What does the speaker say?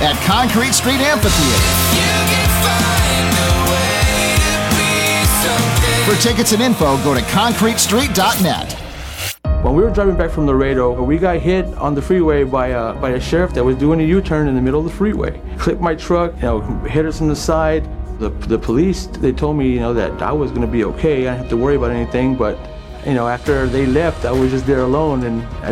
at Concrete Street Amphitheater. For tickets and info, go to concretestreet.net. When we were driving back from Laredo, we got hit on the freeway by a sheriff that was doing a U-turn in the middle of the freeway. Clipped my truck, hit us on the side. The police, they told me, that I was gonna be okay. I didn't have to worry about anything, but, after they left, I was just there alone, and